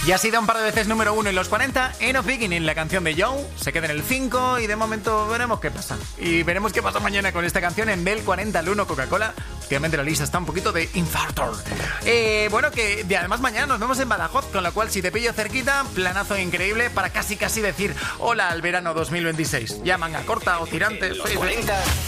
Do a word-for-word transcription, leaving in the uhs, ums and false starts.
Y ha sido un par de veces número uno en los cuarenta, End of Beginning, la canción de Joe, se queda en el cinco y de momento veremos qué pasa. Y veremos qué pasa mañana con esta canción en Bell cuarenta al uno Coca-Cola. Obviamente la lista está un poquito de infartor. Eh, bueno, que de, además mañana nos vemos en Badajoz, con lo cual si te pillo cerquita, planazo increíble para casi casi decir hola al verano dos mil veintiséis. Ya manga corta o tirantes. cuarenta